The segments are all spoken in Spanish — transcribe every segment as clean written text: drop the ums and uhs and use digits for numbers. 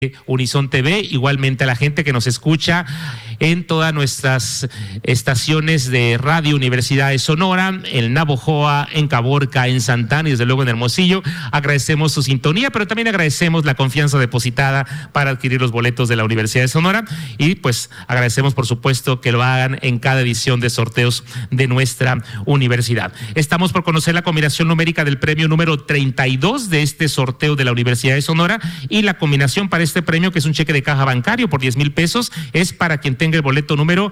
Unison TV, igualmente a la gente que nos escucha en todas nuestras estaciones de Radio Universidad de Sonora, en Navojoa, en Caborca, en Santana y desde luego en Hermosillo. Agradecemos su sintonía, pero también agradecemos la confianza depositada para adquirir los boletos de la Universidad de Sonora y pues agradecemos por supuesto que lo hagan en cada edición de sorteos de nuestra universidad. Estamos por conocer la combinación numérica del premio número 32 de este sorteo de la Universidad de Sonora y la combinación para este premio, que es un cheque de caja bancario por 10,000 pesos, es para quien tenga el boleto número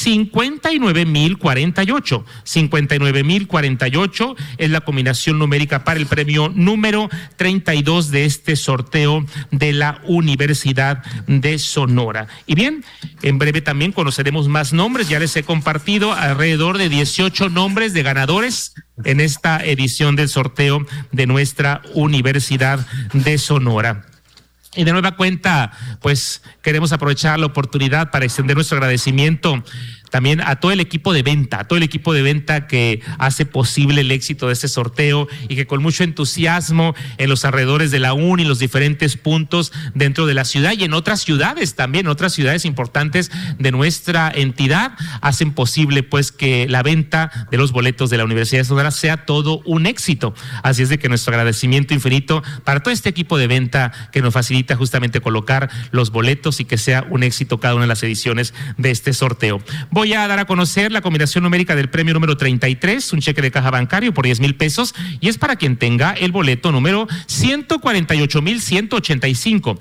59,048. 59,048 es la combinación numérica para el premio número 32 de este sorteo de la Universidad de Sonora. Y bien, en breve también conoceremos más nombres. Ya les he compartido alrededor de 18 nombres de ganadores en esta edición del sorteo de nuestra Universidad de Sonora. Y de nueva cuenta, pues queremos aprovechar la oportunidad para extender nuestro agradecimiento también a todo el equipo de venta, que hace posible el éxito de este sorteo y que con mucho entusiasmo en los alrededores de la UNI, los diferentes puntos dentro de la ciudad y en otras ciudades también, otras ciudades importantes de nuestra entidad, hacen posible pues que la venta de los boletos de la Universidad de Sonora sea todo un éxito. Así es de que nuestro agradecimiento infinito para todo este equipo de venta que nos facilita justamente colocar los boletos y que sea un éxito cada una de las ediciones de este sorteo. Voy a dar a conocer la combinación numérica del premio número 33, un cheque de caja bancario por 10,000 pesos, y es para quien tenga el boleto número 148,185.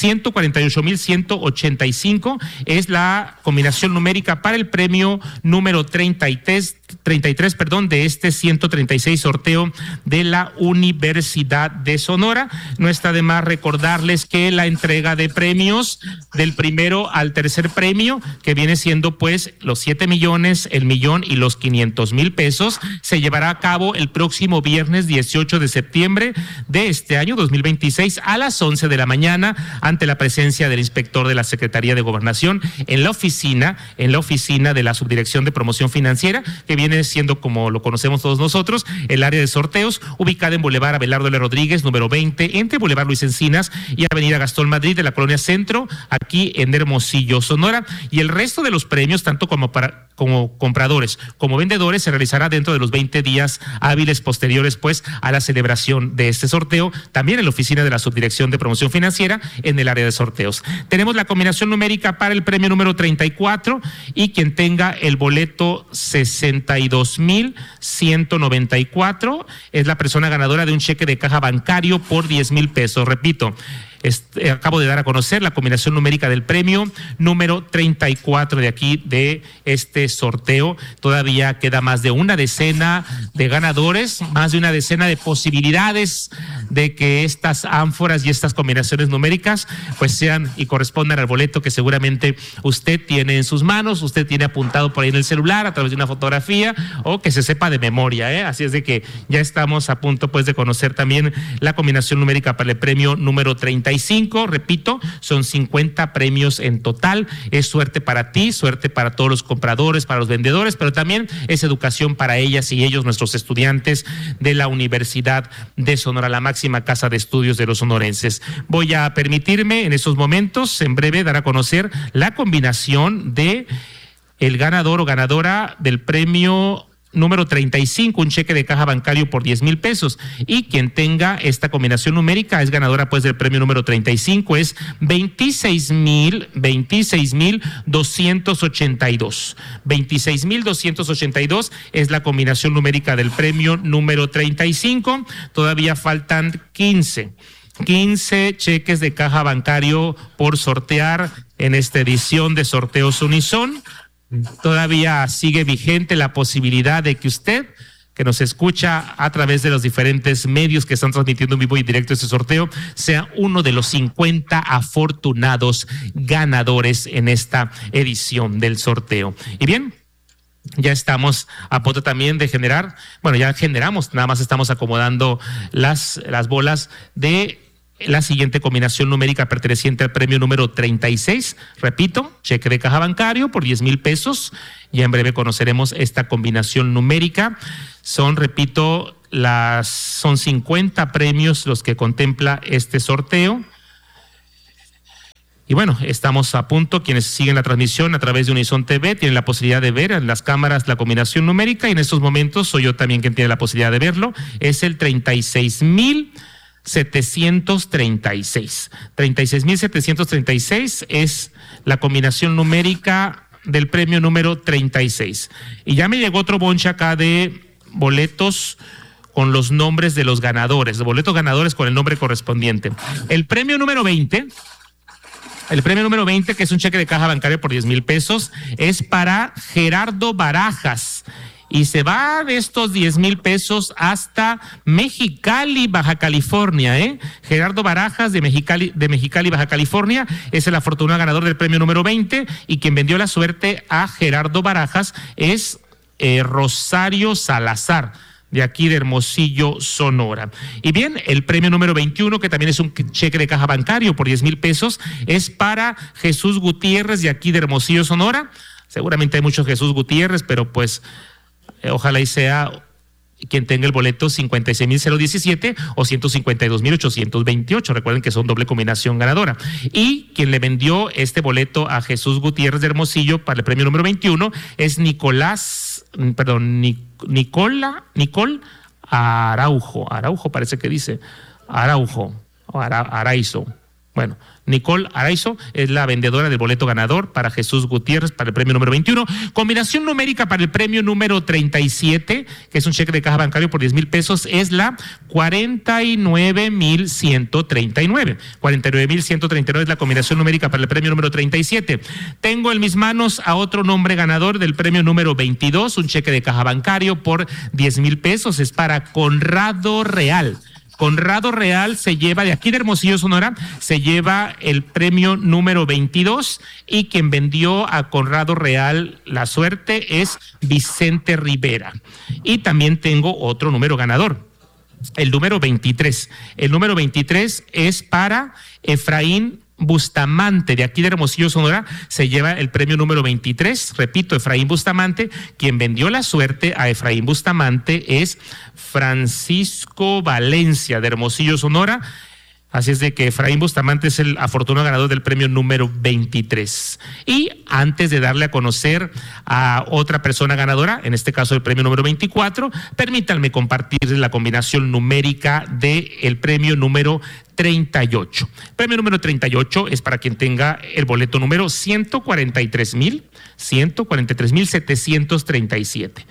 148,185 es la combinación numérica para el premio número 33, de este 136 sorteo de la Universidad de Sonora. No está de más recordarles que la entrega de premios del primero al tercer premio, que viene siendo pues los 7 millones, el millón y los 500,000 pesos, se llevará a cabo el próximo viernes 18 de septiembre de este año 2026 a las 11 de la mañana ante la presencia del inspector de la Secretaría de Gobernación en la oficina de la Subdirección de Promoción Financiera, que viene siendo, como lo conocemos todos nosotros, el área de sorteos, ubicada en Boulevard Abelardo L. Rodríguez, número 20, entre Boulevard Luis Encinas y Avenida Gastón Madrid de la Colonia Centro, aquí en Hermosillo, Sonora. Y el resto de los premios, tanto como compradores como vendedores, se realizará dentro de los 20 días hábiles posteriores pues a la celebración de este sorteo, también en la oficina de la Subdirección de Promoción Financiera en el área de sorteos. Tenemos la combinación numérica para el premio número 34 y quien tenga el boleto 62,194 es la persona ganadora de un cheque de caja bancario por 10,000 pesos. Repito, acabo de dar a conocer la combinación numérica del premio número 34 de aquí, de este sorteo. Todavía queda más de una decena de ganadores, más de una decena de posibilidades de que estas ánforas y estas combinaciones numéricas pues sean y correspondan al boleto que seguramente usted tiene en sus manos, usted tiene apuntado por ahí en el celular a través de una fotografía o que se sepa de memoria, Así es de que ya estamos a punto pues de conocer también la combinación numérica para el premio número 35. Repito, son 50 premios en total. Es suerte para ti, suerte para todos los compradores, para los vendedores, pero también es educación para ellas y ellos, nuestros estudiantes de la Universidad de Sonora, la máxima casa de estudios de los sonorenses. Voy a permitirme en estos momentos, en breve, dar a conocer la combinación de el ganador o ganadora del premio número 35, un cheque de caja bancario por 10,000 pesos. Y quien tenga esta combinación numérica es ganadora pues del premio número 35, es 26,282. 26,282 es la combinación numérica del premio número 35. Todavía faltan 15 cheques de caja bancario por sortear en esta edición de Sorteos Unison. Todavía sigue vigente la posibilidad de que usted, que nos escucha a través de los diferentes medios que están transmitiendo en vivo y directo este sorteo, sea uno de los 50 afortunados ganadores en esta edición del sorteo. Y bien, ya estamos a punto también de generar, ya generamos, nada más estamos acomodando las bolas de la siguiente combinación numérica perteneciente al premio número 36, repito, cheque de caja bancario por 10,000 pesos. Ya en breve conoceremos esta combinación numérica. Son 50 premios los que contempla este sorteo. Y bueno, estamos a punto. Quienes siguen la transmisión a través de Unison TV tienen la posibilidad de ver en las cámaras la combinación numérica, y en estos momentos soy yo también quien tiene la posibilidad de verlo. Es el 36,736. 36,736 es la combinación numérica del premio número 36. Y ya me llegó otro bonche acá de boletos con los nombres de los ganadores, de boletos ganadores con el nombre correspondiente. El premio número 20, que es un cheque de caja bancaria por 10,000 pesos, es para Gerardo Barajas. Y se va de estos 10,000 pesos hasta Mexicali, Baja California, Gerardo Barajas de Mexicali, Baja California, es el afortunado ganador del premio número 20, y quien vendió la suerte a Gerardo Barajas es Rosario Salazar, de aquí de Hermosillo, Sonora. Y bien, el premio número 21, que también es un cheque de caja bancario por 10,000 pesos, es para Jesús Gutiérrez, de aquí de Hermosillo, Sonora. Seguramente hay muchos Jesús Gutiérrez, pero pues ojalá y sea quien tenga el boleto 56,017 o 152,828. Recuerden que son doble combinación ganadora. Y quien le vendió este boleto a Jesús Gutiérrez de Hermosillo para el premio número 21 es Nicole Araujo parece que dice, Araizo. Bueno, Nicole Araizo es la vendedora del boleto ganador para Jesús Gutiérrez para el premio número 21. Combinación numérica para el premio número 37, que es un cheque de caja bancario por 10,000 pesos, es la 49,139. 49,139 es la combinación numérica para el premio número 37. Tengo en mis manos a otro nombre ganador del premio número 22, un cheque de caja bancario por 10,000 pesos, es para Conrado Real. Conrado Real se lleva, de aquí de Hermosillo, Sonora, se lleva el premio número 22, y quien vendió a Conrado Real la suerte es Vicente Rivera. Y también tengo otro número ganador, el número 23. El número 23 es para Efraín Bustamante, de aquí de Hermosillo, Sonora, se lleva el premio número 23. Repito, Efraín Bustamante. Quien vendió la suerte a Efraín Bustamante es Francisco Valencia, de Hermosillo, Sonora. Así es de que Efraín Bustamante es el afortunado ganador del premio número 23. Y antes de darle a conocer a otra persona ganadora, en este caso el premio número 24, permítanme compartirles la combinación numérica del premio número 38. El premio número 38 es para quien tenga el boleto número 143,737.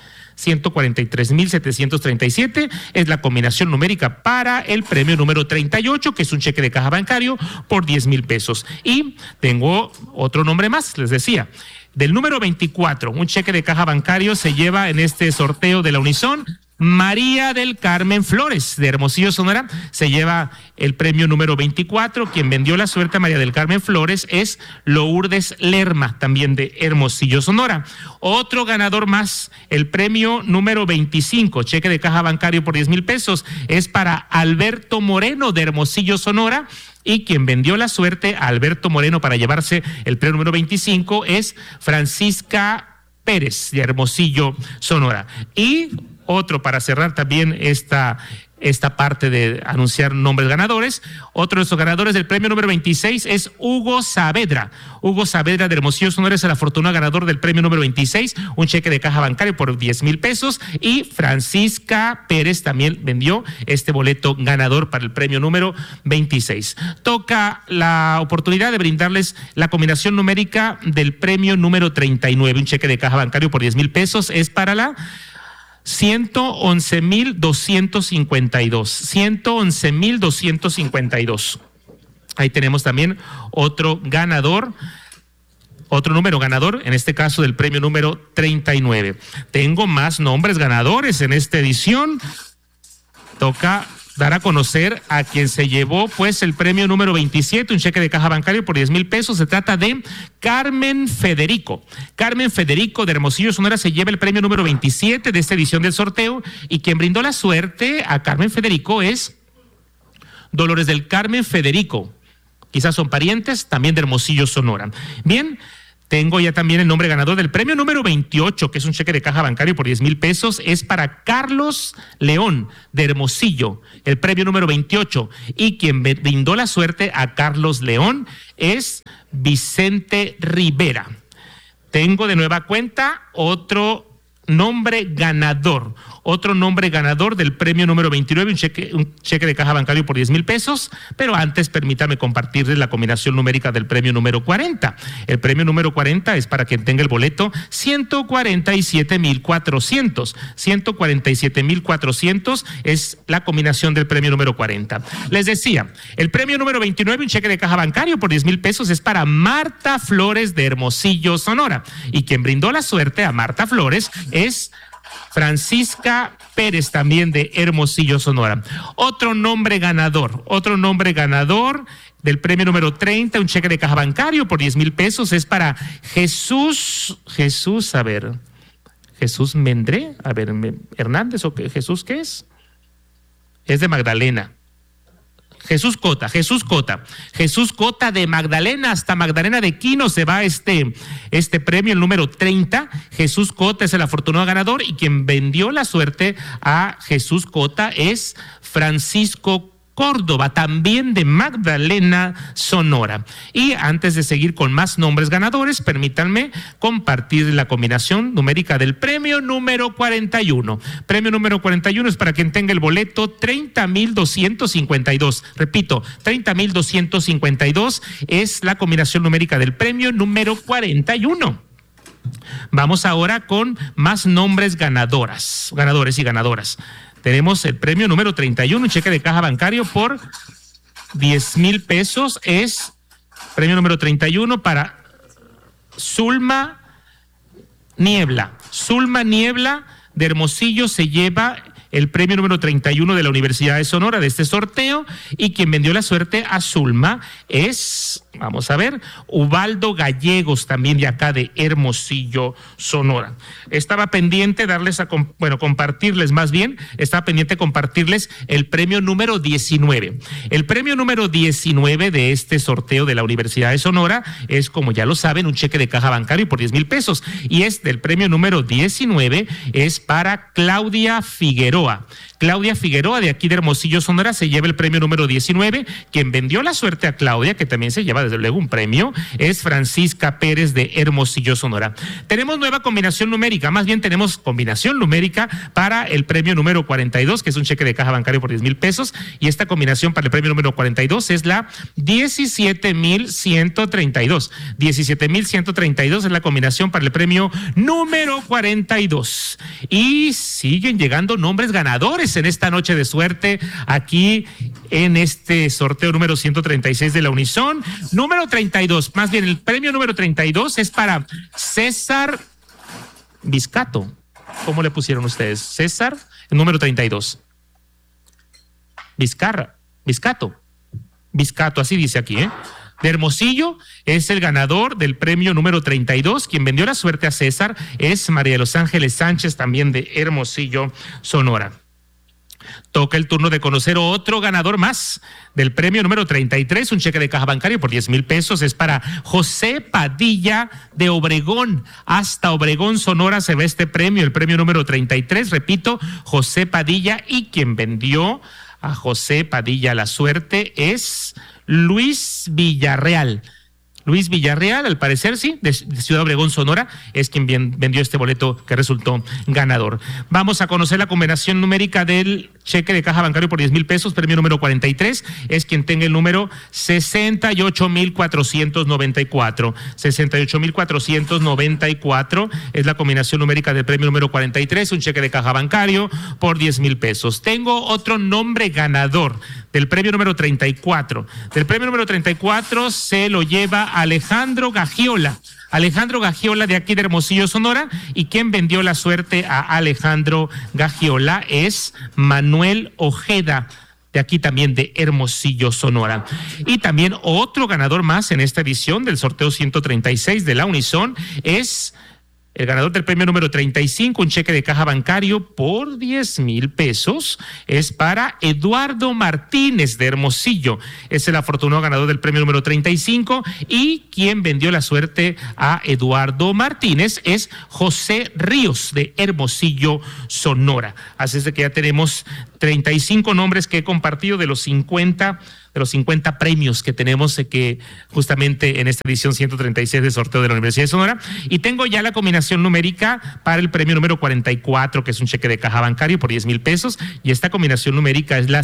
143,737 es la combinación numérica para el premio número 38, que es un cheque de caja bancario por 10,000 pesos. Y tengo otro nombre más, les decía. Del número 24, un cheque de caja bancario se lleva en este sorteo de la Unison María del Carmen Flores, de Hermosillo, Sonora, se lleva el premio número 24. Quien vendió la suerte a María del Carmen Flores es Lourdes Lerma, también de Hermosillo, Sonora. Otro ganador más, el premio número 25, cheque de caja bancario por 10,000 pesos, es para Alberto Moreno, de Hermosillo, Sonora. Y quien vendió la suerte a Alberto Moreno para llevarse el premio número 25 es Francisca Pérez, de Hermosillo, Sonora. Y otro, para cerrar también esta parte de anunciar nombres ganadores, otro de estos ganadores del premio número 26 es Hugo Saavedra. Hugo Saavedra, de Hermosillo, Sonora, es el afortunado ganador del premio número 26, un cheque de caja bancario por 10,000 pesos. Y Francisca Pérez también vendió este boleto ganador para el premio número 26. Toca la oportunidad de brindarles la combinación numérica del premio número 39, un cheque de caja bancario por 10,000 pesos, es para la 111,252. 111,252. Ahí tenemos también otro ganador, otro número ganador, en este caso del premio número 39. Tengo más nombres ganadores en esta edición. Toca dar a conocer a quien se llevó pues el premio número 27, un cheque de caja bancario por 10,000 pesos. Se trata de Carmen Federico. Carmen Federico, de Hermosillo, Sonora, se lleva el premio número 27 de esta edición del sorteo, y quien brindó la suerte a Carmen Federico es Dolores del Carmen Federico. Quizás son parientes, también de Hermosillo, Sonora. Bien, Tengo ya también el nombre ganador del premio número 28, que es un cheque de caja bancario por 10,000 pesos. Es para Carlos León de Hermosillo, el premio número 28. Y quien brindó la suerte a Carlos León es Vicente Rivera. Tengo de nueva cuenta otro nombre ganador del premio número 29, un cheque de caja bancario por 10,000 pesos, pero antes permítame compartirles la combinación numérica del premio número 40. El premio número 40 es para quien tenga el boleto 147,400. 147,400 es la combinación del premio número 40. Les decía, el premio número 29, un cheque de caja bancario por 10,000 pesos, es para Marta Flores de Hermosillo, Sonora. Y quien brindó la suerte a Marta Flores es Francisca Pérez, también de Hermosillo, Sonora. Otro nombre ganador del premio número 30, un cheque de caja bancario por 10,000 pesos, es para Jesús Mendré, Hernández, o Jesús, ¿qué es? Es de Magdalena. Jesús Cota de Magdalena, hasta Magdalena de Quino se va este premio, el número 30. Jesús Cota es el afortunado ganador, y quien vendió la suerte a Jesús Cota es Francisco Córdoba, también de Magdalena, Sonora. Y antes de seguir con más nombres ganadores, permítanme compartir la combinación numérica del premio número 41. Premio número 41 es para quien tenga el boleto 30,252. Repito, 30,252 es la combinación numérica del premio número 41. Vamos ahora con más nombres ganadores y ganadoras. Tenemos el premio número 31, un cheque de caja bancario por 10,000 pesos. Es premio número 31 para Zulma Niebla. Zulma Niebla de Hermosillo se lleva el premio número 31 de la Universidad de Sonora de este sorteo, y quien vendió la suerte a Zulma es, vamos a ver, Ubaldo Gallegos, también de acá de Hermosillo, Sonora. Estaba pendiente compartirles el premio número 19. El premio número 19 de este sorteo de la Universidad de Sonora es, como ya lo saben, un cheque de caja bancario por 10,000 pesos, y el premio número 19 es para Claudia Figueroa. Claudia Figueroa, de aquí de Hermosillo, Sonora, se lleva el premio número 19. Quien vendió la suerte a Claudia, que también se lleva desde luego un premio, es Francisca Pérez de Hermosillo, Sonora. Tenemos nueva combinación numérica, más bien tenemos combinación numérica para el premio número 42, que es un cheque de caja bancario por 10,000 pesos, y esta combinación para el premio número 42 es la 17,132. 17,132 es la combinación para el premio número 42. Y siguen llegando nombres ganadores en esta noche de suerte aquí en este sorteo número 136 de la Unison. Número 32, más bien el premio número 32 es para César Vizcato. ¿Cómo le pusieron ustedes? César, el número 32. Vizcato, así dice aquí, de Hermosillo, es el ganador del premio número 32. Quien vendió la suerte a César es María de los Ángeles Sánchez, también de Hermosillo, Sonora. Toca el turno de conocer otro ganador más del premio número 33, un cheque de caja bancario por 10,000 pesos. Es para José Padilla de Obregón. Hasta Obregón, Sonora, se va este premio, el premio número 33. Repito, José Padilla, y quien vendió a José Padilla la suerte es Luis Villarreal. Luis Villarreal, al parecer sí, de Ciudad Obregón, Sonora, es quien vendió este boleto que resultó ganador. Vamos a conocer la combinación numérica del cheque de caja bancario por 10,000 pesos, premio número 43, es quien tenga el número 68,494. 68,494 es la combinación numérica del premio número 43, un cheque de caja bancario por 10,000 pesos. Tengo otro nombre ganador del premio número 34. Del premio número 34 se lo lleva Alejandro Gagiola. Alejandro Gagiola, de aquí de Hermosillo, Sonora, y quien vendió la suerte a Alejandro Gagiola es Manuel Ojeda, de aquí también de Hermosillo, Sonora. Y también otro ganador más en esta edición del sorteo 136 de la Unison es El ganador del premio número 35, un cheque de caja bancario por 10,000 pesos, es para Eduardo Martínez de Hermosillo. Es el afortunado ganador del premio número 35 y quien vendió la suerte a Eduardo Martínez es José Ríos de Hermosillo, Sonora. Así es de que ya tenemos 35 nombres que he compartido de los 50 premios que tenemos que justamente en esta edición 136 de sorteo de la Universidad de Sonora. Y tengo ya la combinación numérica para el premio número 44, que es un cheque de caja bancario por 10,000 pesos. Y esta combinación numérica es la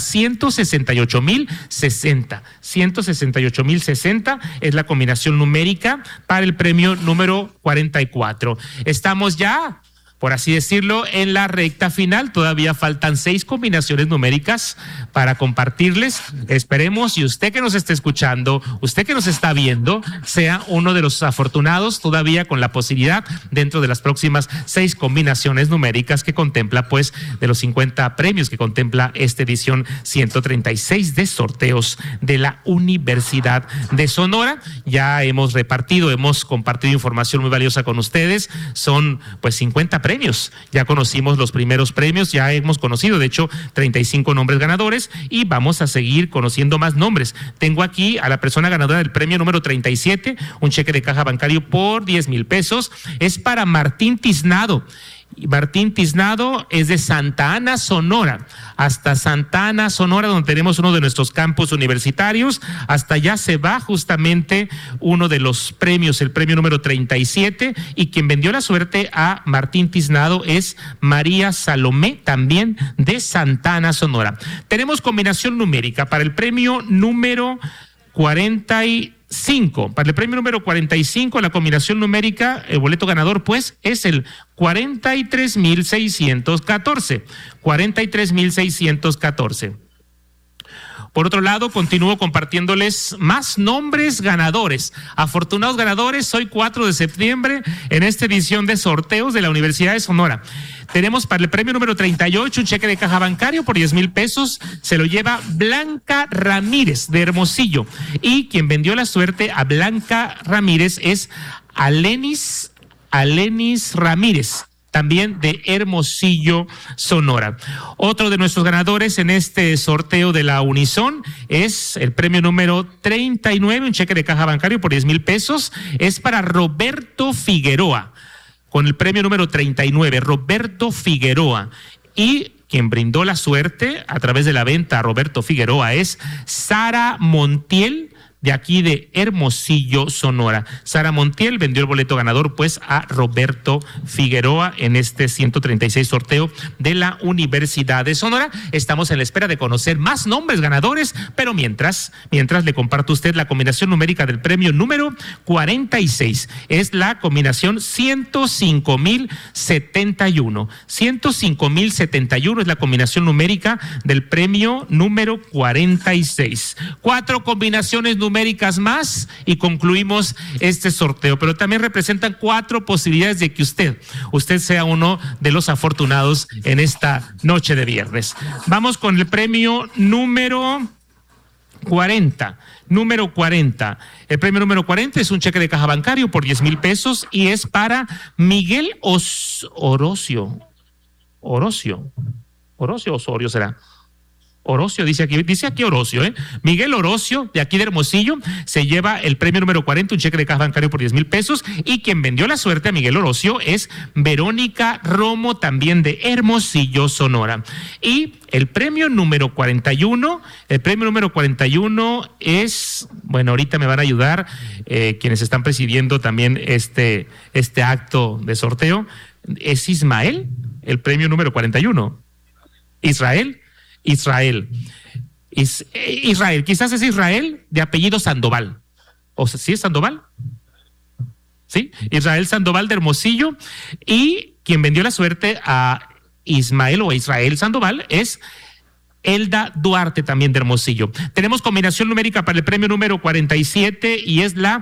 168,060. 168,060 es la combinación numérica para el premio número 44. Estamos ya, por así decirlo, en la recta final. Todavía faltan 6 combinaciones numéricas para compartirles. Esperemos, y usted que nos está escuchando, usted que nos está viendo, sea uno de los afortunados todavía con la posibilidad dentro de las próximas 6 combinaciones numéricas que contempla, pues, de los 50 premios que contempla esta edición 136 de sorteos de la Universidad de Sonora. Ya hemos compartido información muy valiosa con ustedes. Son, pues, 50 premios. Ya conocimos los primeros premios, ya hemos conocido, de hecho, 35 nombres ganadores y vamos a seguir conociendo más nombres. Tengo aquí a la persona ganadora del premio número 37, un cheque de caja bancario por 10,000 pesos. Es para Martín Tiznado. Martín Tiznado es de Santa Ana, Sonora. Hasta Santa Ana, Sonora, donde tenemos uno de nuestros campus universitarios. Hasta allá se va justamente uno de los premios, el premio número 37. Y quien vendió la suerte a Martín Tiznado es María Salomé, también de Santa Ana, Sonora. Tenemos combinación numérica para el premio número 45. Para el premio número 45, la combinación numérica, el boleto ganador, pues, es el 43,614. 43,614. Por otro lado, continúo compartiéndoles más nombres ganadores. Afortunados ganadores, hoy 4 de septiembre, en esta edición de sorteos de la Universidad de Sonora. Tenemos para el premio número 38 un cheque de caja bancario por 10,000 pesos. Se lo lleva Blanca Ramírez de Hermosillo. Y quien vendió la suerte a Blanca Ramírez es Alenis Ramírez, también de Hermosillo, Sonora. Otro de nuestros ganadores en este sorteo de la Unison es el premio número 39, un cheque de caja bancario por 10,000 pesos. Es para Roberto Figueroa, con el premio número 39, Roberto Figueroa. Y quien brindó la suerte a través de la venta a Roberto Figueroa es Sara Montiel, de aquí de Hermosillo, Sonora. Sara Montiel vendió el boleto ganador, pues, a Roberto Figueroa en este 136 sorteo de la Universidad de Sonora. Estamos en la espera de conocer más nombres ganadores, pero mientras le comparto a usted la combinación numérica del premio número 46. Es la combinación 105,071. 105,071 es la combinación numérica del premio número 46. 4 combinaciones numéricas más y concluimos este sorteo, pero también representan 4 posibilidades de que usted sea uno de los afortunados en esta noche de viernes. Vamos con el premio número 40. Número 40. El premio número 40 es un cheque de caja bancario por 10,000 pesos y es para Miguel Orocio. Orocio Osorio será. Orocio, dice aquí Orocio, Miguel Orocio, de aquí de Hermosillo, se lleva el premio número 40, un cheque de caja bancario por 10,000 pesos, y quien vendió la suerte a Miguel Orocio es Verónica Romo, también de Hermosillo, Sonora. Y el premio número 41 es, bueno, ahorita me van a ayudar quienes están presidiendo también este acto de sorteo, es Ismael, el premio número 41. Israel, quizás es Israel de apellido Sandoval. ¿O sí es Sandoval? Sí, Israel Sandoval de Hermosillo. Y quien vendió la suerte a Ismael o a Israel Sandoval es Elda Duarte, también de Hermosillo. Tenemos combinación numérica para el premio número 47 y es la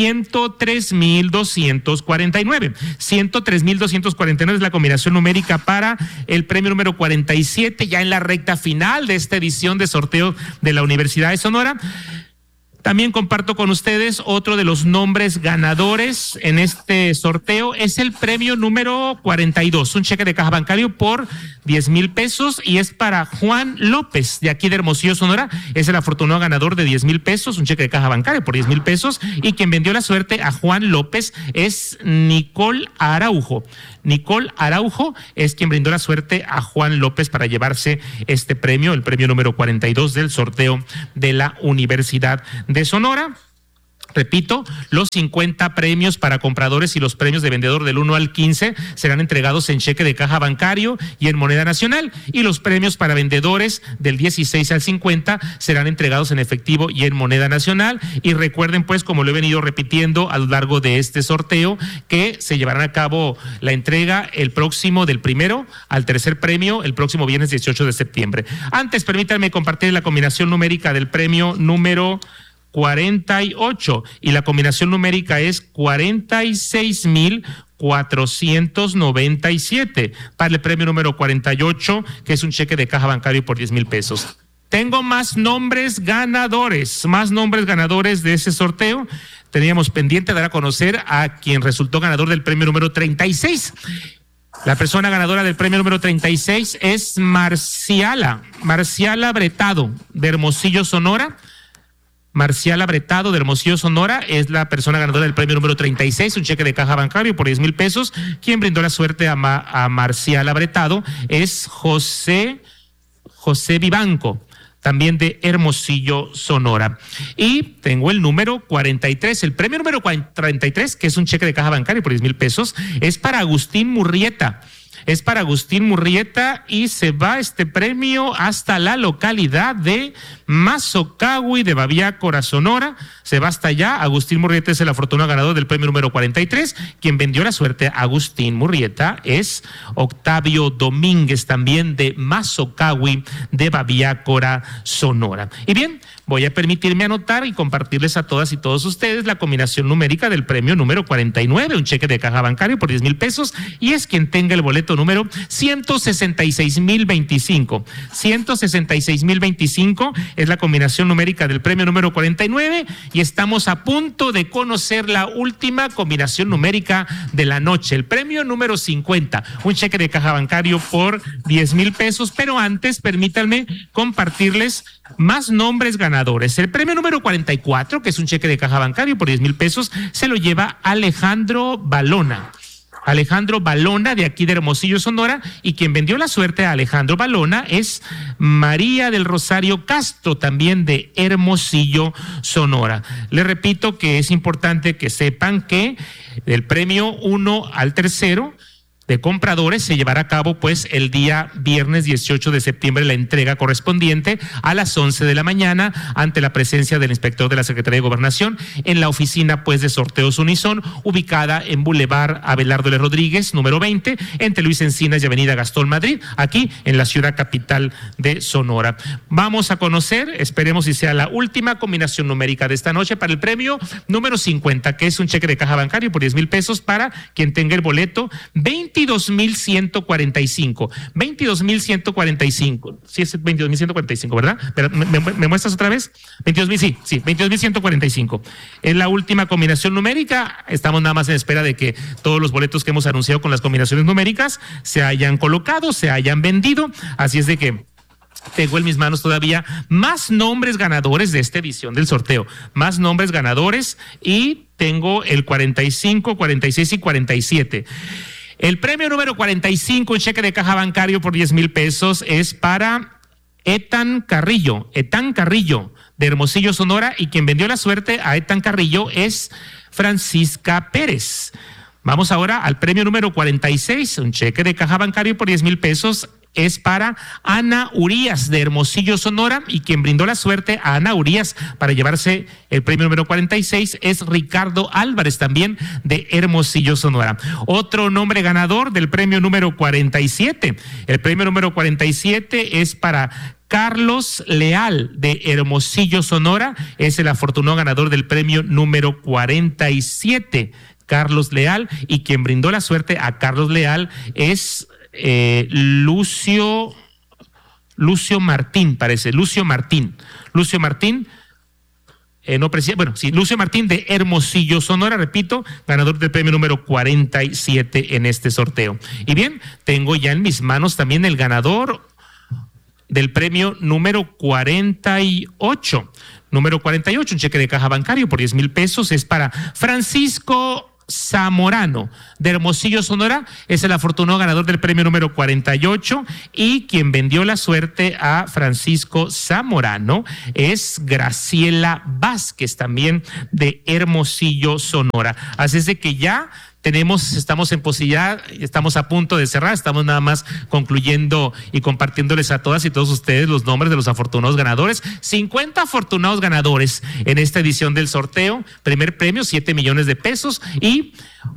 103,249. 103,249 es la combinación numérica para el premio número 47, ya en la recta final de esta edición de sorteo de la Universidad de Sonora. También comparto con ustedes otro de los nombres ganadores en este sorteo. Es el premio número 42, un cheque de caja bancario por 10,000 pesos y es para Juan López, de aquí de Hermosillo, Sonora. Es el afortunado ganador de 10,000 pesos, un cheque de caja bancario por 10,000 pesos. Y quien vendió la suerte a Juan López es Nicole Araujo. Nicole Araujo es quien brindó la suerte a Juan López para llevarse este premio, el premio número 42 del sorteo de la Universidad de Sonora. Repito, los 50 premios para compradores y los premios de vendedor del 1 al 15 serán entregados en cheque de caja bancario y en moneda nacional, y los premios para vendedores del 16 al 50 serán entregados en efectivo y en moneda nacional. Y recuerden, pues, como lo he venido repitiendo a lo largo de este sorteo, que se llevará a cabo la entrega el próximo del primero al tercer premio el próximo viernes 18 de septiembre. Antes, permítanme compartir la combinación numérica del premio número 48 y la combinación numérica es 46,497 para el premio número 48, que es un cheque de caja bancario por 10,000 pesos. Tengo más nombres ganadores de ese sorteo. Teníamos pendiente dar a conocer a quien resultó ganador del premio número 36. La persona ganadora del premio número 36 es Marciala Bretado, de Hermosillo, Sonora. Marciala Bretado, de Hermosillo, Sonora, es la persona ganadora del premio número 36, un cheque de caja bancario por 10,000 pesos. Quien brindó la suerte a Marciala Bretado es José Vivanco, también de Hermosillo, Sonora. Y tengo el número 43, el premio número 43, que es un cheque de caja bancario por 10,000 pesos, es para Agustín Murrieta. Y se va este premio hasta la localidad de Mazocahui de Babiácora, Sonora. Se va hasta allá. Agustín Murrieta es el afortunado ganador del premio número 43. Quien vendió la suerte a Agustín Murrieta es Octavio Domínguez, también de Mazocahui de Babiácora, Sonora. Y bien, voy a permitirme anotar y compartirles a todas y todos ustedes la combinación numérica del premio número 49, un cheque de caja bancario por 10,000 pesos, y es quien tenga el boleto número 166,025. 166,025 es la combinación numérica del premio número 49, y estamos a punto de conocer la última combinación numérica de la noche, el premio número 50, un cheque de caja bancario por 10,000 pesos, pero antes permítanme compartirles más nombres ganadores. El premio número 44, que es un cheque de caja bancario por 10,000 pesos, se lo lleva Alejandro Balona. Alejandro Balona, de aquí de Hermosillo, Sonora, y quien vendió la suerte a Alejandro Balona es María del Rosario Castro, también de Hermosillo, Sonora. Les repito que es importante que sepan que del premio 1 al tercero de compradores se llevará a cabo pues el día viernes 18 de septiembre la entrega correspondiente a las 11 de la mañana ante la presencia del inspector de la Secretaría de Gobernación en la oficina pues de sorteos Unison, ubicada en Boulevard Abelardo L. Rodríguez, número 20, entre Luis Encinas y Avenida Gastón Madrid, aquí en la ciudad capital de Sonora. Vamos a conocer, esperemos si sea la última combinación numérica de esta noche para el premio número 50, que es un cheque de caja bancario por 10,000 pesos para quien tenga el boleto 22,145. 22,145. Sí, es 22,145, ¿verdad? Pero, ¿me muestras otra vez? 22,000, sí, 22,145. Es la última combinación numérica. Estamos nada más en espera de que todos los boletos que hemos anunciado con las combinaciones numéricas se hayan colocado, se hayan vendido. Así es de que tengo en mis manos todavía más nombres ganadores de esta edición del sorteo. Más nombres ganadores, y tengo el 45, 46 y 47. El premio número 45, un cheque de caja bancario por 10,000 pesos, es para Etán Carrillo, de Hermosillo, Sonora, y quien vendió la suerte a Etán Carrillo es Francisca Pérez. Vamos ahora al premio número 46, un cheque de caja bancario por 10,000 pesos, es para Ana Urías, de Hermosillo, Sonora, y quien brindó la suerte a Ana Urías para llevarse el premio número 46 es Ricardo Álvarez, también de Hermosillo, Sonora. Otro nombre ganador del premio número 47. El premio número 47 es para Carlos Leal, de Hermosillo, Sonora, es el afortunado ganador del premio número 47. Carlos Leal, y quien brindó la suerte a Carlos Leal es Lucio Martín, parece, Lucio Martín, Lucio Martín de Hermosillo, Sonora, repito, ganador del premio número 47 en este sorteo. Y bien, tengo ya en mis manos también el ganador del premio número 48. Número 48, un cheque de caja bancario por 10,000 pesos, es para Francisco Zamorano de Hermosillo, Sonora. Es el afortunado ganador del premio número 48, y quien vendió la suerte a Francisco Zamorano es Graciela Vázquez, también de Hermosillo, Sonora. Así es de que ya estamos en posibilidad, estamos a punto de cerrar, estamos nada más concluyendo y compartiéndoles a todas y todos ustedes los nombres de los afortunados ganadores. 50 afortunados ganadores en esta edición del sorteo. Primer premio, 7 millones de pesos, y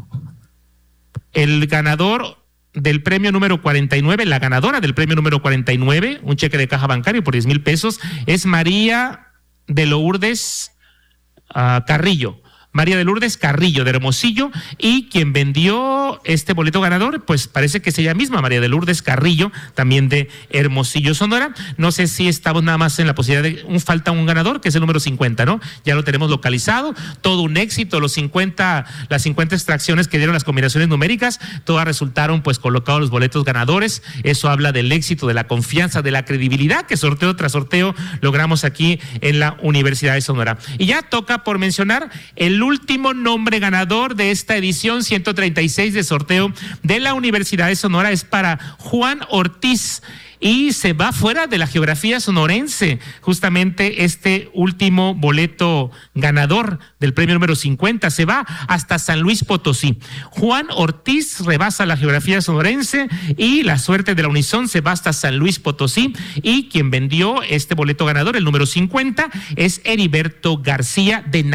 el ganador del premio número 49, la ganadora del premio número 49, un cheque de caja bancario por 10,000 pesos, es María de Lourdes Carrillo. María de Lourdes Carrillo de Hermosillo, y quien vendió este boleto ganador, pues parece que es ella misma, María de Lourdes Carrillo, también de Hermosillo, Sonora. No sé si estamos nada más en la posibilidad de falta un ganador, que es el número 50, ¿no? Ya lo tenemos localizado, todo un éxito, las 50 extracciones que dieron las combinaciones numéricas, todas resultaron pues colocados los boletos ganadores. Eso habla del éxito, de la confianza, de la credibilidad que sorteo tras sorteo logramos aquí en la Universidad de Sonora. Y ya toca por mencionar el último nombre ganador de esta edición 136 de sorteo de la Universidad de Sonora. Es para Juan Ortiz, y se va fuera de la geografía sonorense justamente este último boleto ganador del premio número 50, se va hasta San Luis Potosí. Juan Ortiz rebasa la geografía sonorense, y la suerte de la Unison se va hasta San Luis Potosí, y quien vendió este boleto ganador, el número 50, es Heriberto García de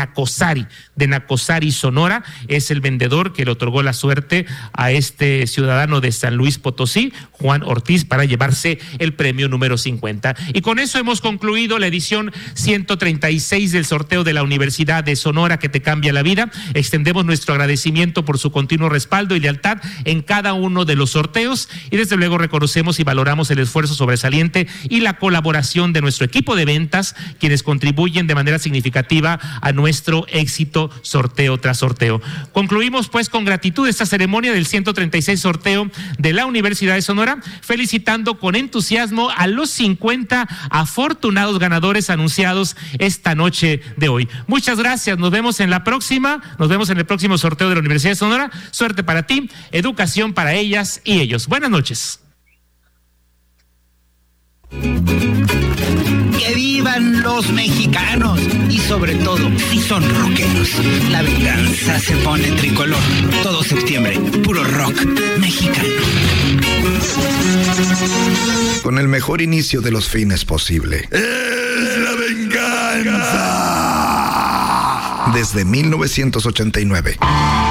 Nacosari, Sonora. Es el vendedor que le otorgó la suerte a este ciudadano de San Luis Potosí, Juan Ortiz, para llevarse el premio número 50. Y con eso hemos concluido la edición 136 del sorteo de la Universidad de Sonora, que te cambia la vida. Extendemos nuestro agradecimiento por su continuo respaldo y lealtad en cada uno de los sorteos, y desde luego reconocemos y valoramos el esfuerzo sobresaliente y la colaboración de nuestro equipo de ventas, quienes contribuyen de manera significativa a nuestro éxito sorteo tras sorteo. Concluimos pues con gratitud esta ceremonia del 136 sorteo de la Universidad de Sonora, felicitando con entusiasmo a los 50 afortunados ganadores anunciados esta noche de hoy. Muchas gracias, nos vemos en el próximo sorteo de la Universidad de Sonora. Suerte para ti, educación para ellas y ellos. Buenas noches. Que vivan los mexicanos, y sobre todo, si son rockeros. La venganza se pone tricolor. Todo septiembre, puro rock mexicano. Con el mejor inicio de los fines posible. ¡Es la venganza! Desde 1989.